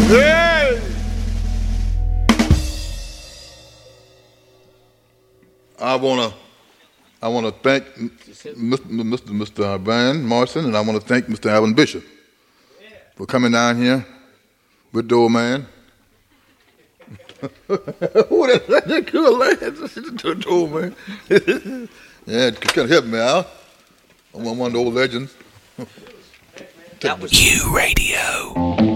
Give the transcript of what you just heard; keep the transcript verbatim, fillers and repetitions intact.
Hey! I wanna, I wanna thank Mister Mister Van Morrison, and I wanna thank Mister Alvin Bishop for coming down here with the old man. Who that, that good lad? The old man. Yeah, kind of help me out. I'm one of the old legends. That was Q Radio.